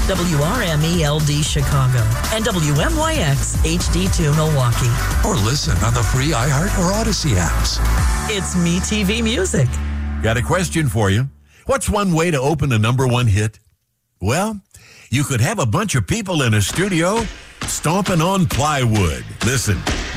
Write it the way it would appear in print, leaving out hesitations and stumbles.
WRMELD Chicago, and WMYX HD2 Milwaukee. Or listen on the free iHeart or Odyssey apps. It's MeTV Music. Got a question for you. What's one way to open a number one hit? Well, you could have a bunch of people in a studio stomping on plywood. Listen.